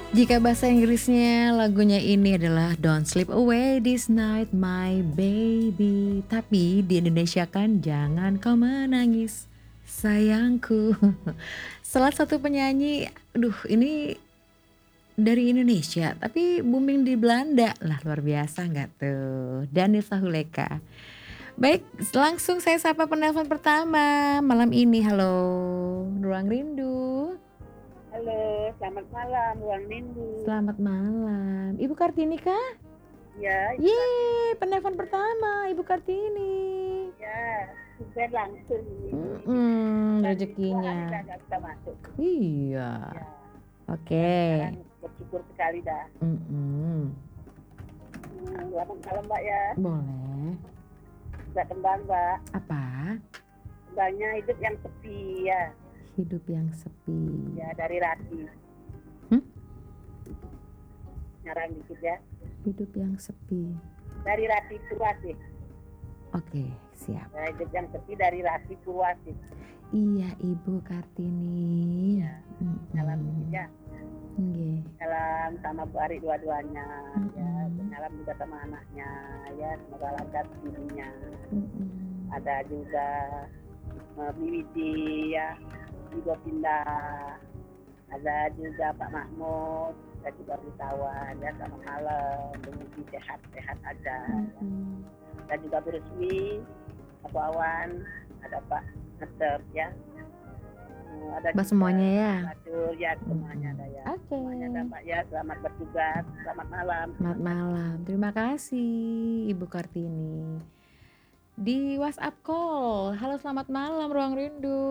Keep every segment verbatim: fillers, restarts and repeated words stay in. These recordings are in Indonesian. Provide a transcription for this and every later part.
Jika bahasa Inggrisnya lagunya ini adalah Don't Sleep Away This Night My Baby. Tapi di Indonesia kan Jangan Kau Menangis Sayangku. Salah satu penyanyi, aduh ini dari Indonesia tapi booming di Belanda. Lah luar biasa nggak tuh? Daniel Sahuleka. Baik, langsung saya sapa penelpon pertama malam ini. Halo, Ruang Rindu. Halo, selamat malam, Ruang Rindu. Selamat malam. Ibu Kartini kah? Ya, Ibu Yeay, penelpon pertama Ibu Kartini. Ya, sudah langsung ini. Mm-mm, Tadi dua hari rezekinya. dah nggak bisa masuk. Iya. Ya, Oke. sekarang bersyukur sekali dah. Mm-mm. Hmm, selamat malam, Mbak ya. Boleh. Mbak tembang, Mbak. Apa? Tembangnya hidup yang sepi ya. Hidup yang sepi. Ya, dari Rati. Hmm? Nyarang dikit ya. Hidup yang sepi. Dari Rati Purwasih. Oke, siap. Ya, hidup yang sepi dari Rati Purwasih. Iya, Ibu Kartini. Ya, nyalam dikit ya. Nggih. Salam sama Bu Ari dua-duanya. Mm-mm. Ya, salam juga sama anaknya. Ya, semoga lancar dirinya. Mm-mm. Ada juga uh, Biwiti ya, juga pindah. Ada juga Pak Mahmud, ada juga Witawan ya, selamat malam, semoga sehat-sehat aja. Mm-mm. Ada juga Bu Resmi, Pak Wawan, ada Pak Ngetep ya. Uh, ada Mbak semuanya ya. Badur ya, semuanya ada ya. Oke. Semuanya ada Pak ya, selamat bertugas, selamat malam. Selamat malam. Terima kasih Ibu Kartini. Di WhatsApp call. Halo, selamat malam Ruang Rindu.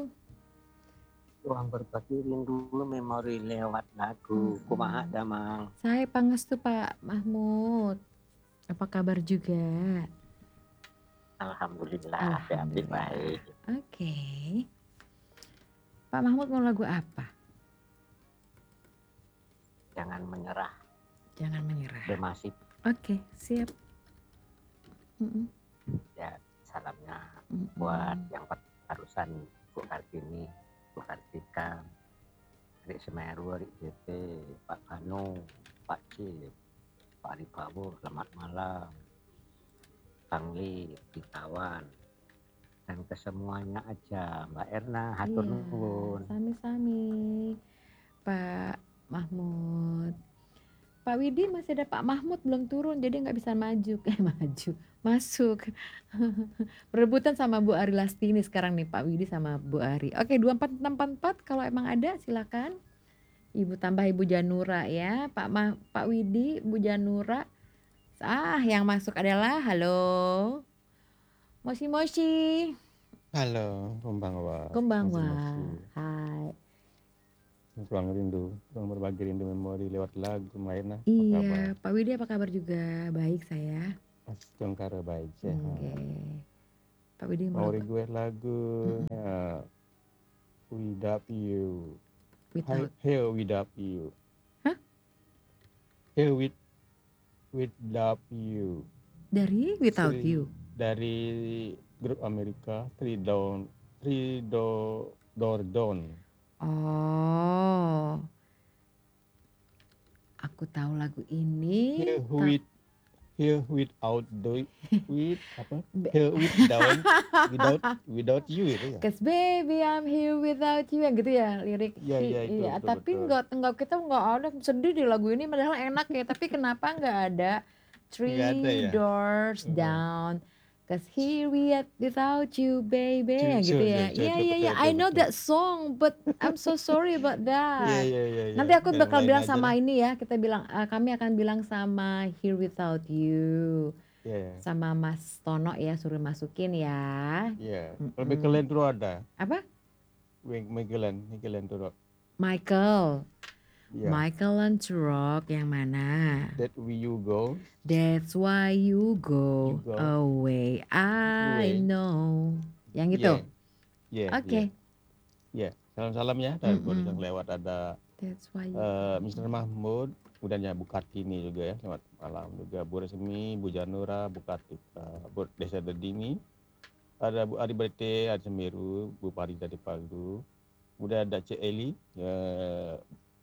Ruang berbagi rindu memori lewat lagu. Mm-mm. Kumaha damang. Saya pangestu Pak Mahmud. Apa kabar juga? Alhamdulillah, sehat baik. Oke. Pak Mahmud mau lagu apa? Jangan menyerah. Jangan menyerah. Demasif. Oke, siap. Mm-mm. Ya, salamnya Mm-mm. buat yang barusan Bu Kartini, Bu Kartika, Adik Semeru, Adik J T, Pak Kano, Pak C, Pak Arifawo, selamat malam. Kang Li, Witawan, dan kesemuanya aja. Mbak Erna, hatur Iya, nuwun. sami-sami Pak Mahmud. Pak Widi masih ada Pak Mahmud belum turun jadi nggak bisa maju. Eh maju, masuk. Berebutan sama Bu Ari Lastini sekarang nih Pak Widi sama Bu Ari. Oke, dua empat enam empat empat kalau emang ada silakan. Ibu tambah Ibu Janura ya. Pak Ma, Pak Widi, Bu Janura. Ah, yang masuk adalah halo. Moshi Moshi. Halo, konbanwa. Konbanwa. Moshi-moshi. Hai. Ruang rindu, ruang berbagi rindu memori lewat lagu Maena. Iya, Pak Widi apa kabar juga? Baik saya. Mas Jongkara baik sehat. Oke. Pak Widi mau Memori gue lagunya Without You. Without. Here Without You. Hah? Here with Without You. Dari Without Three, You. Dari grup Amerika Three Down, Three Do Door Down. Oh, aku tahu lagu ini. Here with Here without do with apa? Here without without without you itu ya. Cause baby I'm here without you, yang gitu ya lirik. Iya iya itu. Iya, betul, tapi betul. nggak nggak kita nggak ada, sedih di lagu ini padahal enak ya. Tapi kenapa nggak ada Three Nggak ada ya? Doors Hmm. Down? Cause here we at without you baby, Cu- yang gitu cu- ya. cu- Iya cu- iya iya, betul, I betul, know betul. that song, but I'm so sorry about Iya that. iya iya. iya. Nanti aku Yang bakal lain bilang aja sama deh. ini ya, kita bilang eh, kami akan bilang sama Here Without You. Iya iya. Sama Mas Tono ya, suruh masukin ya. Iya. Mm-mm. Kalau Michelan Turo ada. Apa? Wing Michelan, Michelan Turo. Michael. Iya. Michael and Rock yang mana? That we you go. That's why you go, You go. away. I Away. know. Yang gitu. Iya. Iya. Oke. Iya. Salam-salam ya dari Mm-mm. barusan lewat ada That's why you eh, go. mister Mahmud, kemudian ya Bu Kartini juga ya, selamat malam juga Bu Resmi, Bu Janura, Bu Kartika, Bu Desa Dedini, ada Bu Ari Berete, ada Semeru, Bu Parida di Palu, kemudian ada Cik Eli, ya,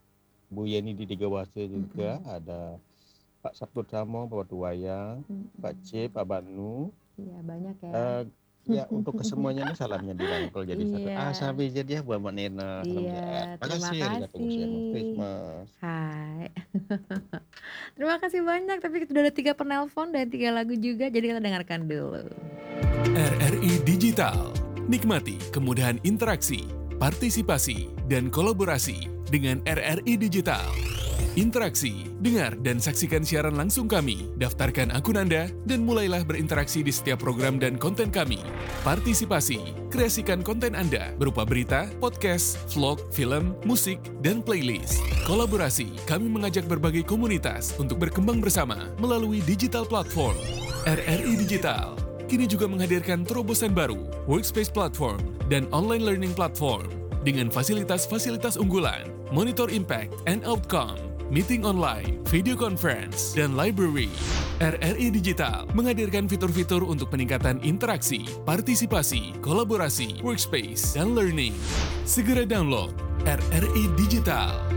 Bu Yeni di Tiga Bahasa juga, Mm-mm. ada Pak Sabtu Samo, Pak Batu Wayang, Pak Mm-mm. C, Pak Banu. Iya banyak ya. Eh, ya untuk kesemuanya ini salamnya dirangkul jadi satu. Iya, Ah, sampai jadi ya buat Mbak Nena. Salam iya. sehat. Terima Makasih ya Arigatou gozaimasu. kasih. Christmas. Hai. Terima kasih banyak. Tapi kita udah ada tiga penelpon dan tiga lagu juga. Jadi kita dengarkan dulu. R R I Digital. Nikmati kemudahan interaksi, partisipasi, dan kolaborasi dengan R R I Digital. Interaksi, dengar dan saksikan siaran langsung kami, daftarkan akun Anda, dan mulailah berinteraksi di setiap program dan konten kami. Partisipasi, kreasikan konten Anda berupa berita, podcast, vlog, film, musik, dan playlist. Kolaborasi, kami mengajak berbagai komunitas untuk berkembang bersama melalui digital platform. R R I Digital kini juga menghadirkan terobosan baru, workspace platform, dan online learning platform dengan fasilitas-fasilitas unggulan, monitor impact and outcome, meeting online, video conference, dan library. R R I Digital menghadirkan fitur-fitur untuk peningkatan interaksi, partisipasi, kolaborasi, workspace, dan learning. Segera download R R I Digital.